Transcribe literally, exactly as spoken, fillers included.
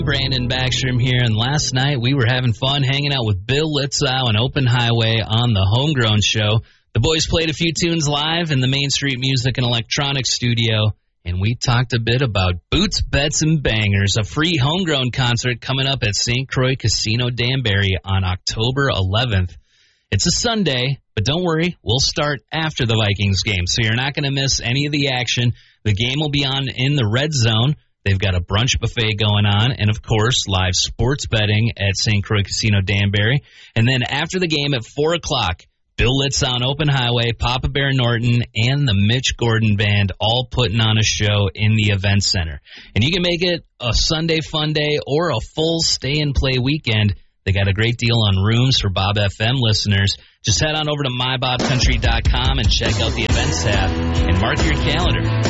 Brandon Backstrom here, and last night we were having fun hanging out with Bill Litzow and Open Highway on the Homegrown Show. The boys played a few tunes live in the Main Street Music and Electronics studio, and we talked a bit about Boots, Bets, and Bangers, a free homegrown concert coming up at Saint Croix Casino Danbury on October eleventh. It's a Sunday, but don't worry, we'll start after the Vikings game, so you're not going to miss any of the action. The game will be on in the Red Zone. They've got a brunch buffet going on, and, of course, live sports betting at Saint Croix Casino Danbury. And then after the game at four o'clock, Bill Litzow on Open Highway, Papa Bear Norton, and the Mitch Gordon Band all putting on a show in the Event Center. And you can make it a Sunday fun day or a full stay-and-play weekend. They got a great deal on rooms for Bob F M listeners. Just head on over to my bob country dot com and check out the events tab and mark your calendar.